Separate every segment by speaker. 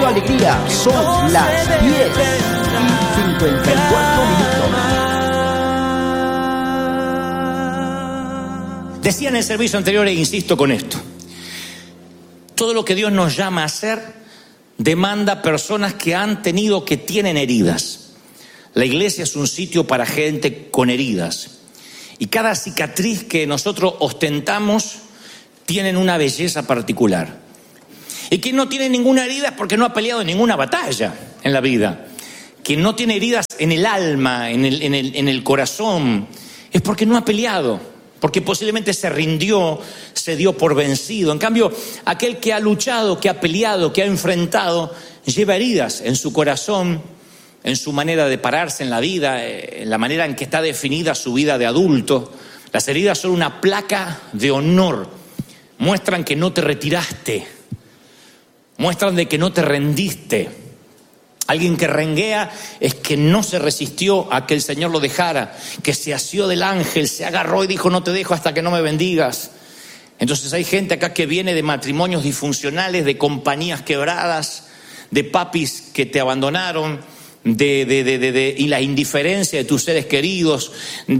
Speaker 1: alegría. Son las 10:54.
Speaker 2: Decía en el servicio anterior, e insisto con esto: todo lo que Dios nos llama a hacer demanda personas que tienen heridas. La iglesia es un sitio para gente con heridas. Y cada cicatriz que nosotros ostentamos tienen una belleza particular. Y quien no tiene ninguna herida es porque no ha peleado en ninguna batalla en la vida. Quien no tiene heridas en el alma, en el corazón, es porque no ha peleado, porque posiblemente se rindió, se dio por vencido. En cambio, aquel que ha luchado, que ha peleado, que ha enfrentado, lleva heridas en su corazón, en su manera de pararse en la vida, en la manera en que está definida su vida de adulto. Las heridas son una placa de honor. Muestran que no te retiraste. Muestran de que no te rendiste. Alguien que renguea es que no se resistió a que el Señor lo dejara, que se asió del ángel, se agarró y dijo: no te dejo hasta que no me bendigas. Entonces hay gente acá que viene de matrimonios disfuncionales, de compañías quebradas, de papis que te abandonaron, y la indiferencia de tus seres queridos,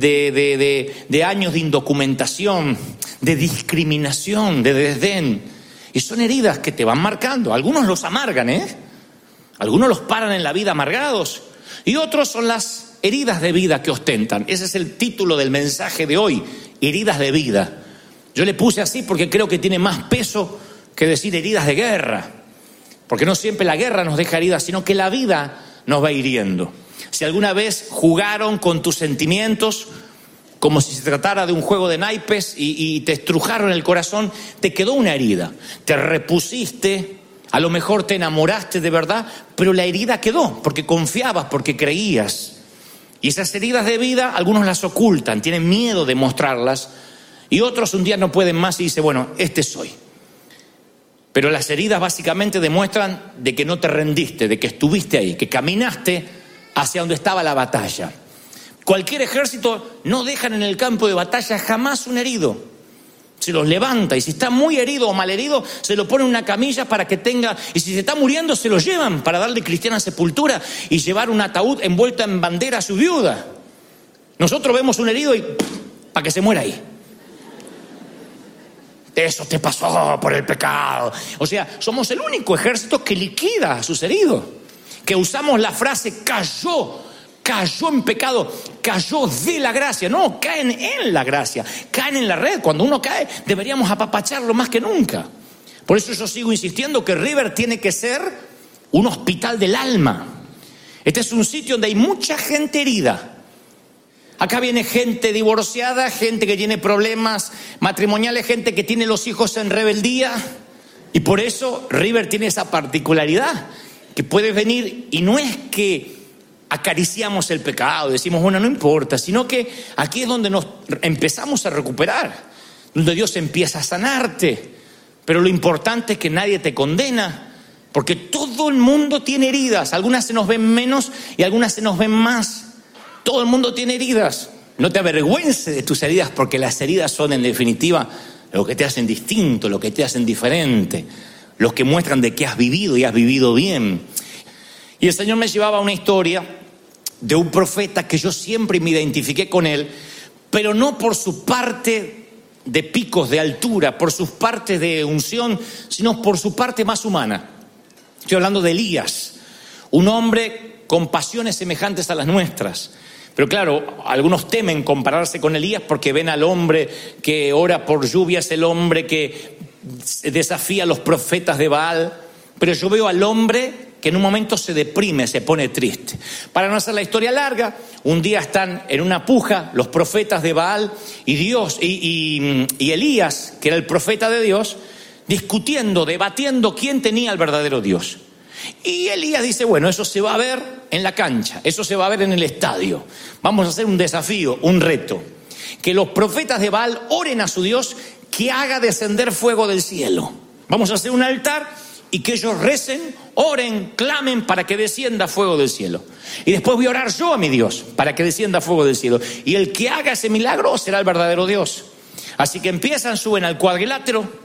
Speaker 2: de años de indocumentación, de discriminación, de desdén. Y son heridas que te van marcando. Algunos los amargan, algunos los paran en la vida amargados, y otros son las heridas de vida que ostentan. Ese es el título del mensaje de hoy: heridas de vida. Yo le puse así porque creo que tiene más peso que decir heridas de guerra, porque no siempre la guerra nos deja heridas, sino que la vida nos va hiriendo. Si alguna vez jugaron con tus sentimientos como si se tratara de un juego de naipes y te estrujaron el corazón, te quedó una herida. Te repusiste, a lo mejor te enamoraste de verdad, pero la herida quedó porque confiabas, porque creías. Y esas heridas de vida, algunos las ocultan, tienen miedo de mostrarlas, y otros un día no pueden más y dicen: bueno, este soy. Pero las heridas básicamente demuestran de que no te rendiste, de que estuviste ahí, que caminaste hacia donde estaba la batalla. Cualquier ejército no dejan en el campo de batalla jamás un herido. Se los levanta, y si está muy herido o mal herido, se lo pone en una camilla para que tenga, y si se está muriendo, se lo llevan para darle cristiana sepultura y llevar un ataúd envuelto en bandera a su viuda. Nosotros vemos un herido y para que se muera ahí. Eso te pasó por el pecado. O sea, somos el único ejército que liquida a sus heridos, que usamos la frase cayó en pecado, cayó de la gracia. No, caen en la gracia, caen en la red. Cuando uno cae, deberíamos apapacharlo más que nunca. Por eso yo sigo insistiendo que River tiene que ser un hospital del alma. Este es un sitio donde hay mucha gente herida. Acá viene gente divorciada, gente que tiene problemas matrimoniales, gente que tiene los hijos en rebeldía. Y por eso River tiene esa particularidad, que puedes venir y no es que acariciamos el pecado, decimos bueno, no importa, sino que aquí es donde nos empezamos a recuperar, donde Dios empieza a sanarte. Pero lo importante es que nadie te condena, porque todo el mundo tiene heridas. Algunas se nos ven menos y algunas se nos ven más. Todo el mundo tiene heridas. No te avergüences de tus heridas, porque las heridas son en definitiva lo que te hacen distinto, lo que te hacen diferente, los que muestran de que has vivido y has vivido bien. Y el Señor me llevaba a una historia de un profeta que yo siempre me identifiqué con él, pero no por su parte de picos de altura, por sus partes de unción, sino por su parte más humana. Estoy hablando de Elías, un hombre con pasiones semejantes a las nuestras. Pero claro, algunos temen compararse con Elías porque ven al hombre que ora por lluvias, el hombre que desafía a los profetas de Baal. Pero yo veo al hombre que en un momento se deprime, se pone triste. Para no hacer la historia larga, un día están en una puja los profetas de Baal y Dios y Elías, que era el profeta de Dios, discutiendo, debatiendo quién tenía el verdadero Dios. Y Elías dice, bueno, eso se va a ver en la cancha, eso se va a ver en el estadio. Vamos a hacer un desafío, un reto. Que los profetas de Baal oren a su Dios que haga descender fuego del cielo. Vamos a hacer un altar y que ellos recen, oren, clamen para que descienda fuego del cielo. Y después voy a orar yo a mi Dios para que descienda fuego del cielo. Y el que haga ese milagro será el verdadero Dios. Así que empiezan, suben al cuadrilátero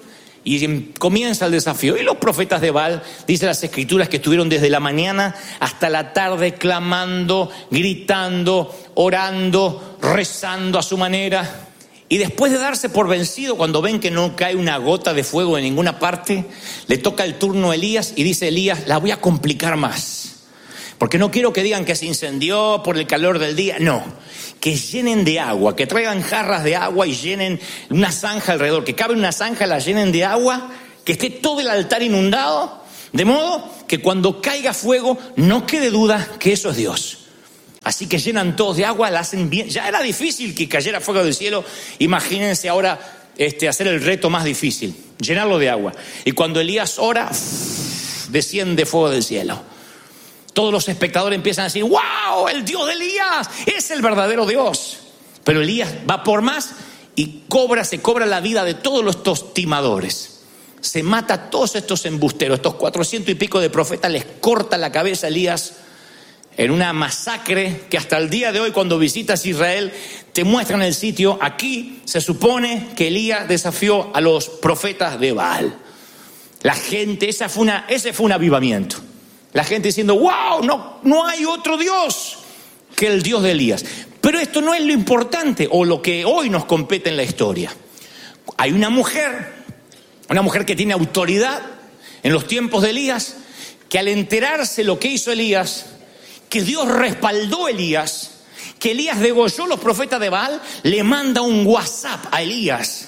Speaker 2: Y comienza el desafío. Y los profetas de Baal, dice las Escrituras, que estuvieron desde la mañana hasta la tarde clamando, gritando, orando, rezando a su manera. Y después de darse por vencido, cuando ven que no cae una gota de fuego en ninguna parte, le toca el turno a Elías y dice Elías: la voy a complicar más, porque no quiero que digan que se incendió por el calor del día. No, que llenen de agua, que traigan jarras de agua y llenen una zanja alrededor, que cabe una zanja, la llenen de agua, que esté todo el altar inundado, de modo que cuando caiga fuego no quede duda que eso es Dios. Así que llenan todos de agua, la hacen bien. Ya era difícil que cayera fuego del cielo. Imagínense ahora hacer el reto más difícil, llenarlo de agua. Y cuando Elías ora, desciende fuego del cielo. Todos los espectadores empiezan a decir: ¡wow! El Dios de Elías es el verdadero Dios. Pero Elías va por más y se cobra la vida de todos estos timadores. Se mata a todos estos embusteros, estos 400 y pico de profetas, les corta la cabeza a Elías en una masacre que hasta el día de hoy, cuando visitas Israel, te muestran el sitio. Aquí se supone que Elías desafió a los profetas de Baal. La gente, ese fue un avivamiento. La gente diciendo: wow, no hay otro Dios que el Dios de Elías. Pero esto no es lo importante o lo que hoy nos compete en la historia. Hay una mujer que tiene autoridad en los tiempos de Elías, que al enterarse lo que hizo Elías, que Dios respaldó a Elías, que Elías degolló a los profetas de Baal, le manda un WhatsApp a Elías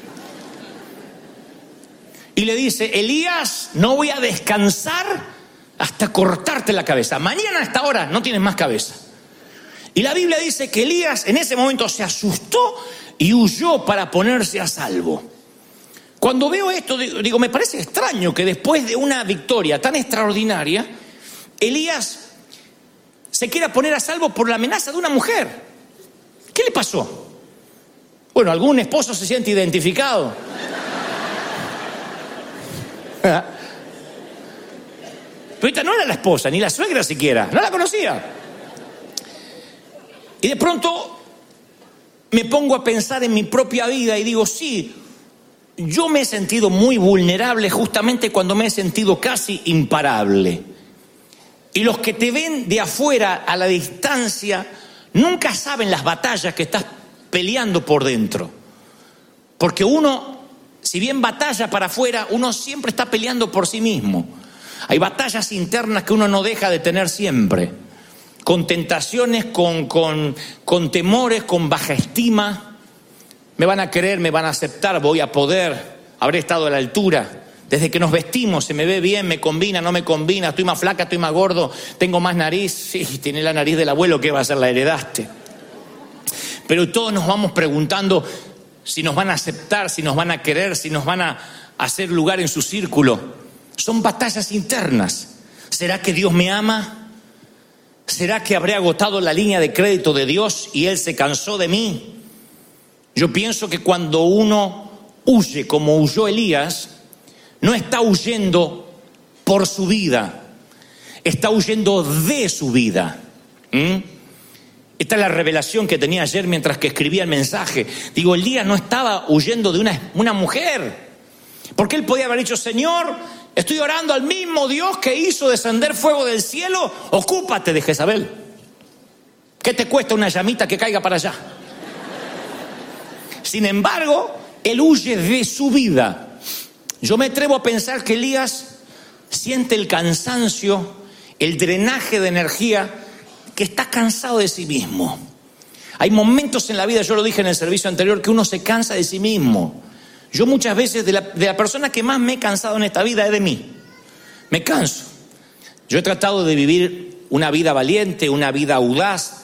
Speaker 2: y le dice: Elías, no voy a descansar hasta cortarte la cabeza. Mañana a esta hora no tienes más cabeza. Y la Biblia dice que Elías en ese momento se asustó y huyó para ponerse a salvo. Cuando veo esto, digo, me parece extraño que después de una victoria tan extraordinaria, Elías se quiera poner a salvo por la amenaza de una mujer. ¿Qué le pasó? Bueno, algún esposo se siente identificado. Pero esta no era la esposa, ni la suegra siquiera, no la conocía. Y de pronto me pongo a pensar en mi propia vida y digo: sí, yo me he sentido muy vulnerable justamente cuando me he sentido casi imparable. Y los que te ven de afuera, a la distancia, nunca saben las batallas que estás peleando por dentro. Porque uno, si bien batalla para afuera, uno siempre está peleando por sí mismo. Hay batallas internas que uno no deja de tener siempre. Con tentaciones, con temores, con baja estima. Me van a querer, me van a aceptar, voy a poder, habré estado a la altura. Desde que nos vestimos, se me ve bien, me combina, no me combina, estoy más flaca, estoy más gordo, tengo más nariz. Sí, tiene la nariz del abuelo, ¿qué va a hacer? La heredaste. Pero todos nos vamos preguntando si nos van a aceptar, si nos van a querer, si nos van a hacer lugar en su círculo. Son batallas internas. ¿Será que Dios me ama? ¿Será que habré agotado la línea de crédito de Dios y Él se cansó de mí? Yo pienso que cuando uno huye como huyó Elías, no está huyendo por su vida, está huyendo de su vida. Esta es la revelación que tenía ayer mientras que escribía el mensaje. Digo, Elías no estaba huyendo de una mujer, porque él podía haber dicho: Señor, estoy orando al mismo Dios que hizo descender fuego del cielo, ocúpate de Jezabel. ¿Qué te cuesta una llamita que caiga para allá? Sin embargo, él huye de su vida. Yo me atrevo a pensar que Elías siente el cansancio, el drenaje de energía, que está cansado de sí mismo. Hay momentos en la vida, yo lo dije en el servicio anterior, que uno se cansa de sí mismo. Yo muchas veces de la persona que más me he cansado en esta vida es de mí. Me canso. Yo he tratado de vivir una vida valiente, una vida audaz.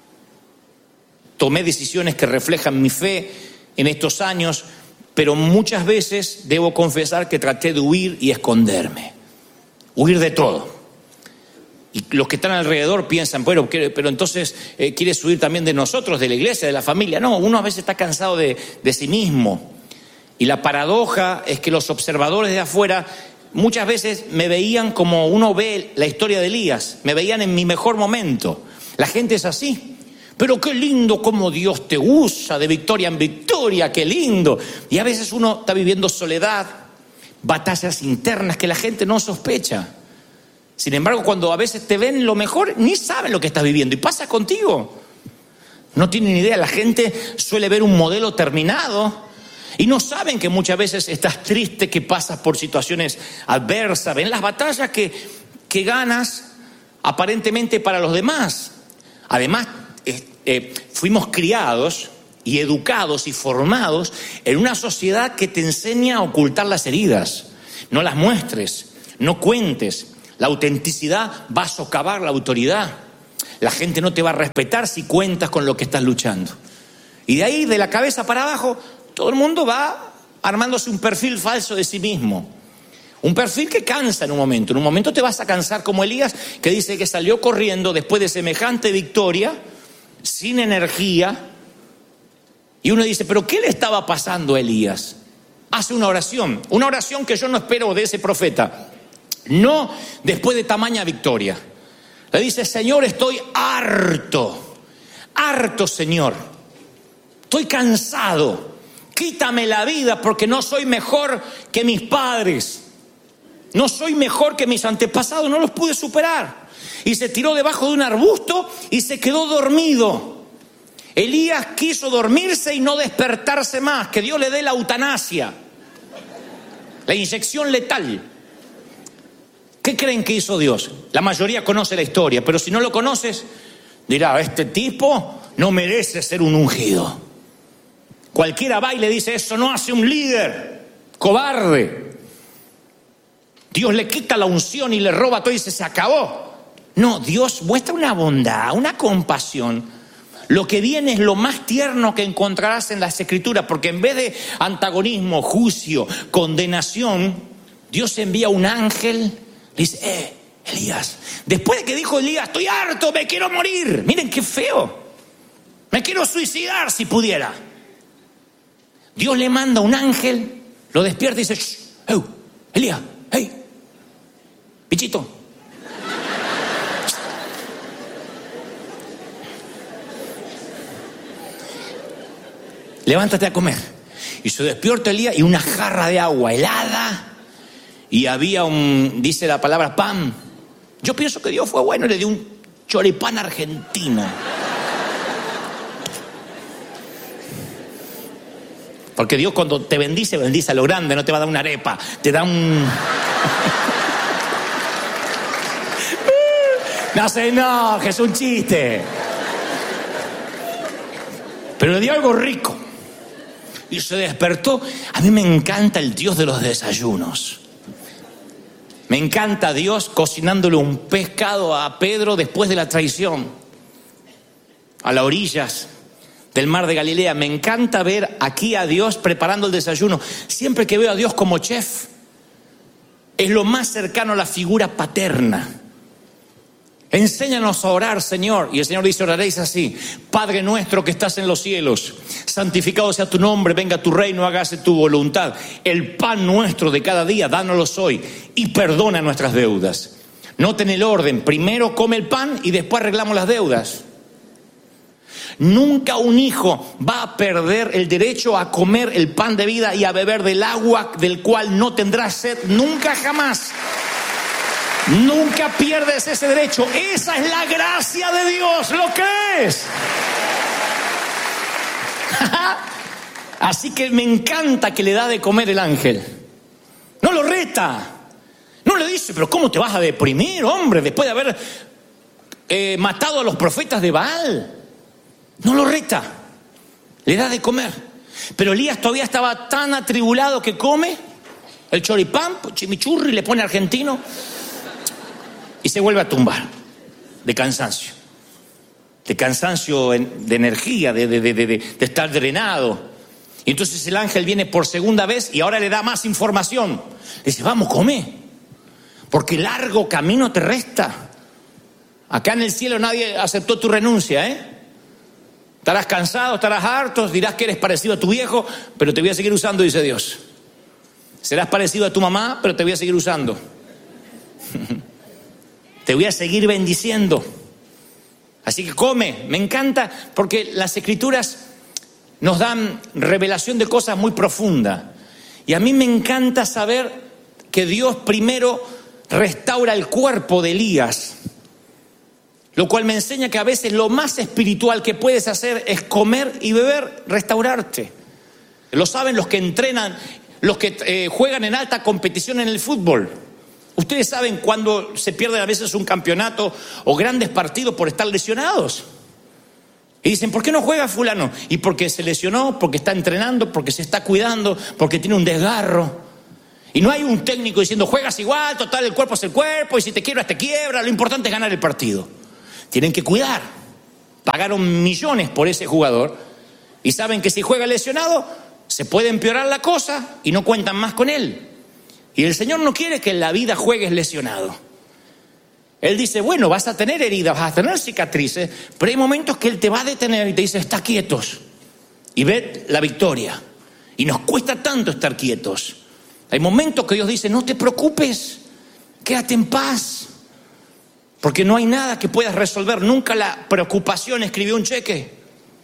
Speaker 2: Tomé decisiones que reflejan mi fe en estos años, pero muchas veces debo confesar que traté de huir y esconderme. Huir de todo. Y los que están alrededor piensan: pero entonces ¿quieres huir también de nosotros, de la iglesia, de la familia? No, uno a veces está cansado de sí mismo. Y la paradoja es que los observadores de afuera muchas veces me veían como uno ve la historia de Elías. Me veían en mi mejor momento. La gente es así. Pero qué lindo cómo Dios te usa de victoria en victoria, qué lindo. Y a veces uno está viviendo soledad, batallas internas que la gente no sospecha. Sin embargo, cuando a veces te ven lo mejor, ni saben lo que estás viviendo. Y pasa contigo. No tienen idea. La gente suele ver un modelo terminado y no saben que muchas veces estás triste, que pasas por situaciones adversas. Ven las batallas que ganas aparentemente para los demás. Además, fuimos criados y educados y formados en una sociedad que te enseña a ocultar las heridas. No las muestres, no cuentes. La autenticidad va a socavar la autoridad. La gente no te va a respetar si cuentas con lo que estás luchando. Y de ahí, de la cabeza para abajo, todo el mundo va armándose un perfil falso de sí mismo. Un perfil que cansa en un momento. En un momento te vas a cansar como Elías, que dice que salió corriendo después de semejante victoria, sin energía. Y uno dice, ¿pero qué le estaba pasando a Elías? Hace una oración que yo no espero de ese profeta. No después de tamaña victoria. Le dice, Señor, estoy harto, Señor. Estoy cansado. Quítame la vida porque no soy mejor que mis padres. No soy mejor que mis antepasados, no los pude superar. Y se tiró debajo de un arbusto y se quedó dormido. Elías quiso dormirse y no despertarse más. Que Dios le dé la eutanasia, la inyección letal. ¿Qué creen que hizo Dios? La mayoría conoce la historia, pero si no lo conoces, dirá, este tipo no merece ser un ungido. Cualquiera va y le dice, eso no hace un líder, cobarde. Dios le quita la unción y le roba todo y dice, se acabó. No, Dios muestra una bondad, una compasión. Lo que viene es lo más tierno que encontrarás en las Escrituras, porque en vez de antagonismo, juicio, condenación, Dios envía un ángel. Dice, Elías, después de que dijo Elías, estoy harto, me quiero morir. Miren qué feo. Me quiero suicidar si pudiera. Dios le manda un ángel, lo despierta y dice, Elías, hey, bichito. Levántate a comer. Y se despierta Elías y una jarra de agua helada. Y había dice la palabra pan. Yo pienso que Dios fue bueno y le dio un choripán argentino. Porque Dios cuando te bendice a lo grande, no te va a dar una arepa, te da un... No, que es un chiste. Pero le dio algo rico. Y se despertó. A mí me encanta el Dios de los desayunos. Me encanta Dios cocinándole un pescado a Pedro después de la traición, a las orillas del mar de Galilea. Me encanta ver aquí a Dios preparando el desayuno. Siempre que veo a Dios como chef, es lo más cercano a la figura paterna. Enséñanos a orar, Señor. Y el Señor dice, oraréis así: Padre nuestro que estás en los cielos, santificado sea tu nombre, venga tu reino, hágase tu voluntad. El pan nuestro de cada día, dánoslo hoy, y perdona nuestras deudas. Noten el orden: primero come el pan y después arreglamos las deudas. Nunca un hijo va a perder el derecho a comer el pan de vida y a beber del agua del cual no tendrá sed nunca jamás. Nunca pierdes ese derecho. Esa es la gracia de Dios. ¿Lo crees? Así que me encanta que le da de comer el ángel. No lo reta. No le dice, pero ¿cómo te vas a deprimir, hombre, después de haber matado a los profetas de Baal? No lo reta. Le da de comer. Pero Elías todavía estaba tan atribulado que come el choripán, chimichurri, le pone argentino y se vuelve a tumbar de cansancio. De cansancio, de energía, de estar drenado. Y entonces el ángel viene por segunda vez y ahora le da más información. Le dice, vamos, come, porque largo camino te resta. Acá en el cielo nadie aceptó tu renuncia, Estarás cansado, estarás harto, dirás que eres parecido a tu viejo, pero te voy a seguir usando, dice Dios. Serás parecido a tu mamá, pero te voy a seguir usando. Te voy a seguir bendiciendo. Así que come. Me encanta porque las Escrituras nos dan revelación de cosas muy profundas. Y a mí me encanta saber que Dios primero restaura el cuerpo de Elías, lo cual me enseña que a veces lo más espiritual que puedes hacer es comer y beber, restaurarte. Lo saben los que entrenan, los que juegan en alta competición en el fútbol. Ustedes saben cuando se pierden a veces un campeonato o grandes partidos por estar lesionados. Y dicen, ¿por qué no juega fulano? Y porque se lesionó, porque está entrenando, porque se está cuidando, porque tiene un desgarro. Y no hay un técnico diciendo, juegas igual, total, el cuerpo es el cuerpo, y si te quiebras, te quiebra, lo importante es ganar el partido. Tienen que cuidar. Pagaron millones por ese jugador y saben que si juega lesionado, se puede empeorar la cosa y no cuentan más con él. Y el Señor no quiere que en la vida juegues lesionado. Él dice, bueno, vas a tener heridas, vas a tener cicatrices, pero hay momentos que Él te va a detener y te dice, está quietos. Y ve la victoria. Y nos cuesta tanto estar quietos. Hay momentos que Dios dice, no te preocupes, quédate en paz. Porque no hay nada que puedas resolver. Nunca la preocupación escribió un cheque.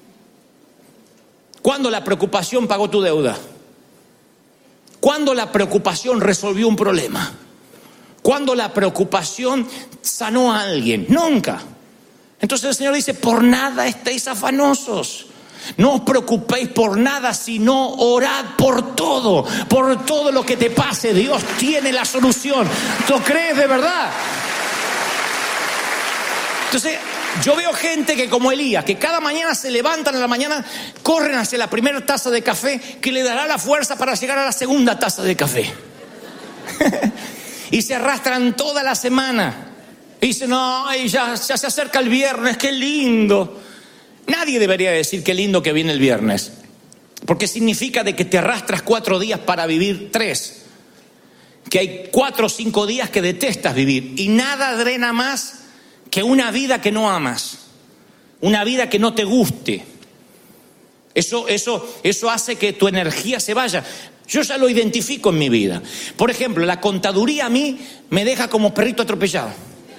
Speaker 2: ¿Cuándo la preocupación pagó tu deuda? ¿Cuándo la preocupación resolvió un problema? ¿Cuándo la preocupación sanó a alguien? Nunca. Entonces el Señor dice, por nada estéis afanosos. No os preocupéis por nada, sino orad por todo lo que te pase. Dios tiene la solución. ¿Lo crees de verdad? Entonces, yo veo gente que como Elías, que cada mañana se levantan a la mañana, corren hacia la primera taza de café que le dará la fuerza para llegar a la segunda taza de café. Y se arrastran toda la semana. Y dicen, no, ya se acerca el viernes, qué lindo. Nadie debería decir qué lindo que viene el viernes, porque significa de que te arrastras 4 días para vivir 3. Que hay 4 o 5 días que detestas vivir. Y nada drena más que una vida que no amas, una vida que no te guste. Eso hace que tu energía se vaya. Yo ya lo identifico en mi vida. Por ejemplo, la contaduría a mí me deja como perrito atropellado.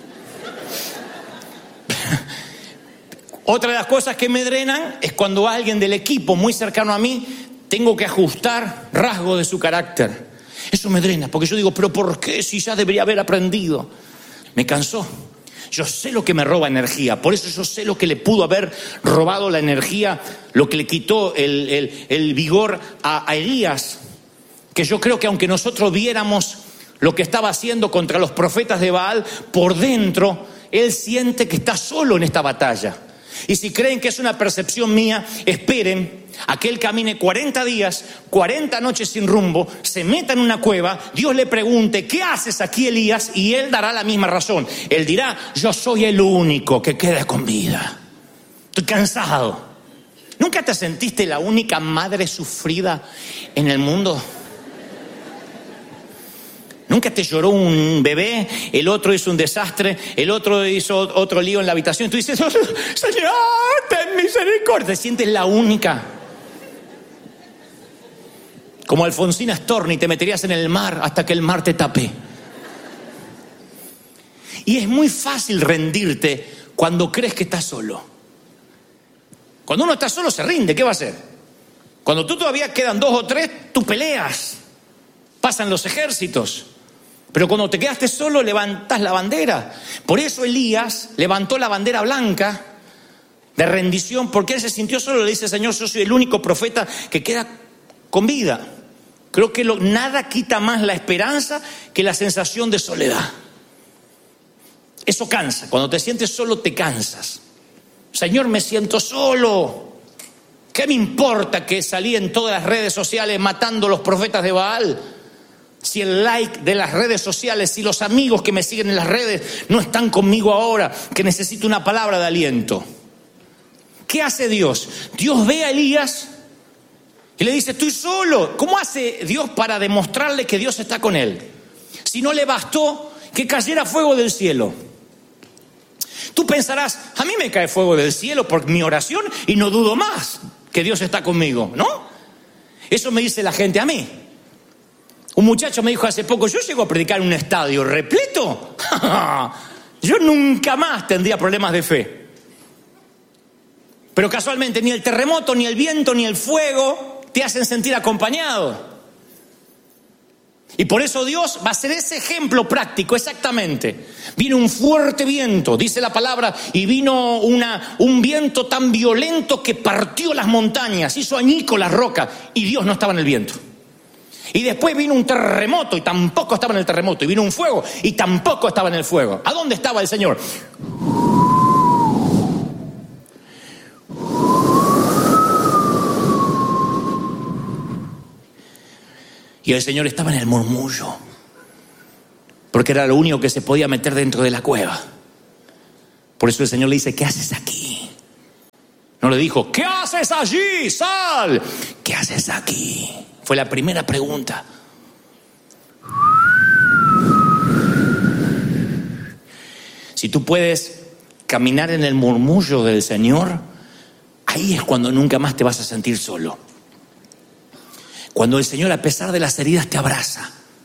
Speaker 2: Otra de las cosas que me drenan es cuando alguien del equipo muy cercano a mí tengo que ajustar rasgos de su carácter. Eso me drena, porque yo digo, pero ¿por qué si ya debería haber aprendido? Me cansó. Yo sé lo que me roba energía, por eso yo sé lo que le pudo haber robado la energía, lo que le quitó el vigor a Elías, que yo creo que aunque nosotros viéramos lo que estaba haciendo contra los profetas de Baal, por dentro él siente que está solo en esta batalla. Y si creen que es una percepción mía, esperen a que él camine 40 días, 40 noches sin rumbo, se meta en una cueva, Dios le pregunte, ¿qué haces aquí, Elías? Y él dará la misma razón. Él dirá, yo soy el único que queda con vida. Estoy cansado. ¿Nunca te sentiste la única madre sufrida en el mundo? ¿Nunca te lloró un bebé? El otro hizo un desastre, el otro hizo otro lío en la habitación. Y tú dices, oh, Señor, ten misericordia. Te sientes la única. Como Alfonsina Storni, te meterías en el mar hasta que el mar te tape. Y es muy fácil rendirte cuando crees que estás solo. Cuando uno está solo se rinde, ¿qué va a hacer? Cuando tú todavía quedan 2 o 3, tú peleas. Pasan los ejércitos. Pero cuando te quedaste solo, levantás la bandera. Por eso Elías levantó la bandera blanca de rendición, porque él se sintió solo. Le dice, Señor, yo soy el único profeta que queda con vida. Creo que nada quita más la esperanza que la sensación de soledad. Eso cansa. Cuando te sientes solo, te cansas. Señor, me siento solo. ¿Qué me importa que salí en todas las redes sociales matando a los profetas de Baal? Si el like de las redes sociales, si los amigos que me siguen en las redes no están conmigo ahora, que necesito una palabra de aliento. ¿Qué hace Dios? Dios ve a Elías y le dice, estoy solo. ¿Cómo hace Dios para demostrarle que Dios está con él? Si no le bastó que cayera fuego del cielo. Tú pensarás, a mí me cae fuego del cielo por mi oración y no dudo más que Dios está conmigo, ¿no? Eso me dice la gente a mí. Un muchacho me dijo hace poco, yo llego a predicar en un estadio repleto. Yo nunca más tendría problemas de fe. Pero casualmente ni el terremoto, ni el viento, ni el fuego te hacen sentir acompañado. Y por eso Dios va a ser ese ejemplo práctico, exactamente. Vino un fuerte viento, dice la palabra, y vino un viento tan violento que partió las montañas, hizo añicos las rocas, y Dios no estaba en el viento. Y después vino un terremoto, y tampoco estaba en el terremoto. Y vino un fuego, y tampoco estaba en el fuego. ¿A dónde estaba el Señor? Y el Señor estaba en el murmullo, porque era lo único que se podía meter dentro de la cueva. Por eso el Señor le dice: ¿qué haces aquí? No le dijo: ¿qué haces allí? ¡Sal! ¿Qué haces aquí? Fue la primera pregunta. Si tú puedes caminar en el murmullo del Señor, ahí es cuando nunca más te vas a sentir solo. Cuando el Señor, a pesar de las heridas, te abraza.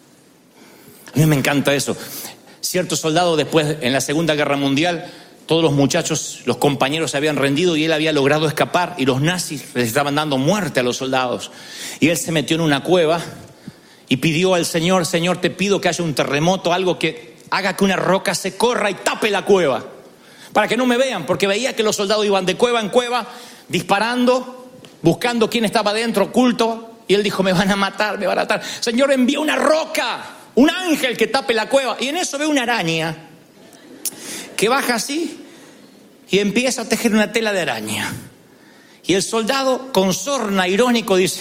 Speaker 2: A mí me encanta eso. Cierto soldado, después, en la Segunda Guerra Mundial, todos los muchachos, los compañeros se habían rendido y él había logrado escapar, y los nazis les estaban dando muerte a los soldados. Y él se metió en una cueva y pidió al Señor: Señor, te pido que haya un terremoto, algo que haga que una roca se corra y tape la cueva, para que no me vean, porque veía que los soldados iban de cueva en cueva, disparando, buscando quién estaba dentro, oculto. Y él dijo: me van a matar, me van a matar. Señor, envía una roca, un ángel que tape la cueva. Y en eso ve una araña que baja así y empieza a tejer una tela de araña. Y el soldado, con sorna irónico, dice: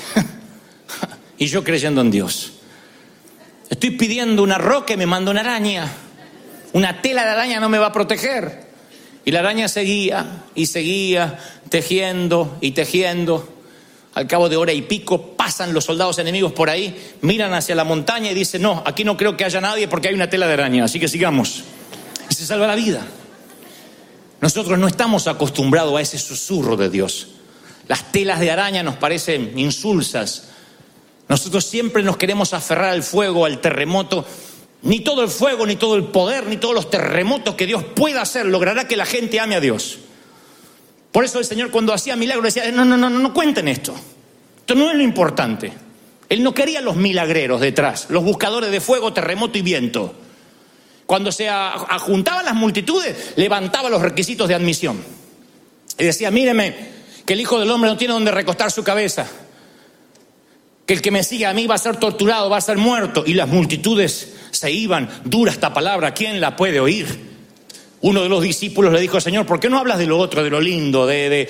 Speaker 2: y yo creyendo en Dios, estoy pidiendo una roca y me manda una araña. Una tela de araña no me va a proteger. Y la araña seguía y seguía tejiendo y tejiendo. Al cabo de hora y pico pasan los soldados enemigos por ahí, miran hacia la montaña y dicen: no, aquí no creo que haya nadie porque hay una tela de araña, así que sigamos. Y se salva la vida. Nosotros no estamos acostumbrados a ese susurro de Dios. Las telas de araña nos parecen insulsas. Nosotros siempre nos queremos aferrar al fuego, al terremoto. Ni todo el fuego, ni todo el poder, ni todos los terremotos que Dios pueda hacer logrará que la gente ame a Dios. Por eso el Señor, cuando hacía milagros, decía: no cuenten esto. Esto no es lo importante. Él no quería los milagreros detrás, los buscadores de fuego, terremoto y viento. Cuando se juntaban las multitudes, levantaba los requisitos de admisión. Y decía: míreme, que el Hijo del Hombre no tiene donde recostar su cabeza. Que el que me sigue a mí va a ser torturado, va a ser muerto. Y las multitudes se iban. Dura esta palabra, ¿quién la puede oír? Uno de los discípulos le dijo: Señor, ¿por qué no hablas de lo otro, de lo lindo,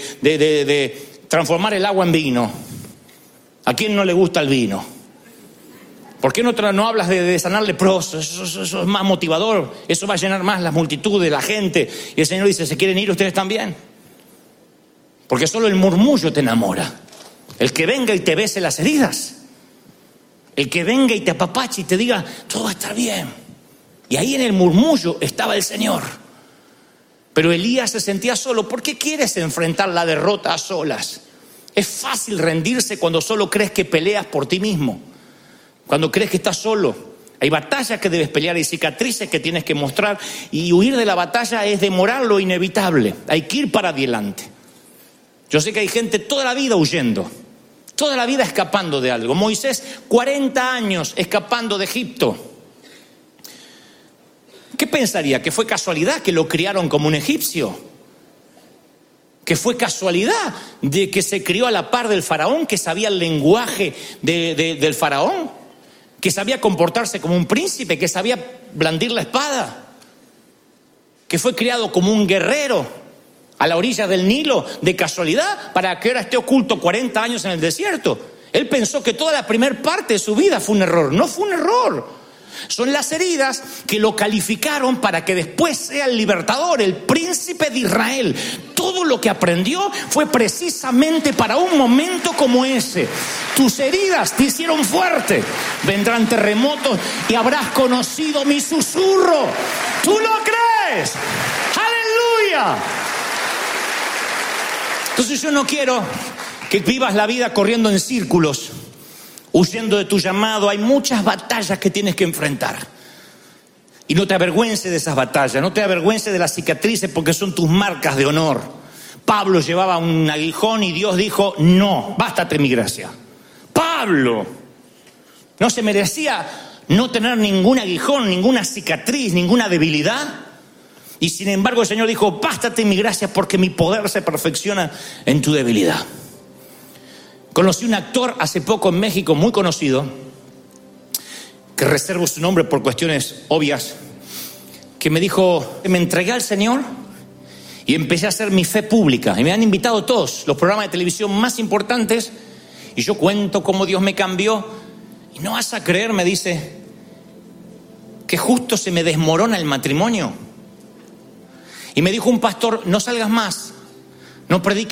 Speaker 2: de transformar el agua en vino? ¿A quién no le gusta el vino? ¿Por qué no hablas de sanar leprosos? Eso es más motivador, eso va a llenar más las multitudes, la gente. Y el Señor dice: ¿se quieren ir ustedes también? Porque solo el murmullo te enamora. El que venga y te bese las heridas, el que venga y te apapache y te diga: todo va a estar bien. Y ahí en el murmullo estaba el Señor. Pero Elías se sentía solo. ¿Por qué quieres enfrentar la derrota a solas? Es fácil rendirse cuando solo crees que peleas por ti mismo, cuando crees que estás solo. Hay batallas que debes pelear, hay cicatrices que tienes que mostrar, y huir de la batalla es demorar lo inevitable. Hay que ir para adelante. Yo sé que hay gente toda la vida huyendo, toda la vida escapando de algo. Moisés, 40 años escapando de Egipto. ¿Qué pensaría? ¿Que fue casualidad que lo criaron como un egipcio? ¿Que fue casualidad de que se crió a la par del faraón, que sabía el lenguaje del faraón, que sabía comportarse como un príncipe, que sabía blandir la espada, que fue criado como un guerrero a la orilla del Nilo de casualidad para que ahora esté oculto 40 años en el desierto? Él pensó que toda la primera parte de su vida fue un error. No fue un error. Son las heridas que lo calificaron para que después sea el libertador, el príncipe de Israel. Todo lo que aprendió fue precisamente para un momento como ese. Tus heridas te hicieron fuerte. Vendrán terremotos y habrás conocido mi susurro. ¿Tú lo crees? ¡Aleluya! Entonces yo no quiero que vivas la vida corriendo en círculos, huyendo de tu llamado. Hay muchas batallas que tienes que enfrentar. Y no te avergüences de esas batallas, no te avergüences de las cicatrices, porque son tus marcas de honor. Pablo llevaba un aguijón y Dios dijo: no, bástate mi gracia. Pablo no se merecía no tener ningún aguijón, ninguna cicatriz, ninguna debilidad. Y sin embargo el Señor dijo: bástate mi gracia porque mi poder se perfecciona en tu debilidad. Conocí un actor hace poco en México muy conocido, que reservo su nombre por cuestiones obvias, que me dijo: me entregué al Señor y empecé a hacer mi fe pública. Y me han invitado todos los programas de televisión más importantes y yo cuento cómo Dios me cambió. Y no vas a creer, me dice, que justo se me desmorona el matrimonio. Y me dijo un pastor: no salgas más, no prediques